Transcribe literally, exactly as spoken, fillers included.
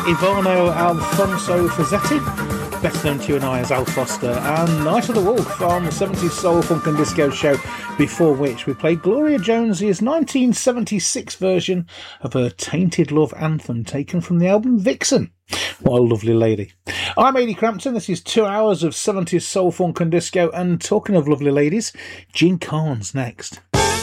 Ivano Alfonso Fazzetti, better known to you and I as Al Foster, and Night of the Wolf on the seventies Soul, Funk and Disco show, before which we played Gloria Jones's nineteen seventy-six version of her Tainted Love anthem, taken from the album Vixen. What a lovely lady. I'm Ady Crampton. This is two hours of seventies Soul, Funk and Disco, and talking of lovely ladies, Jean Carn's next.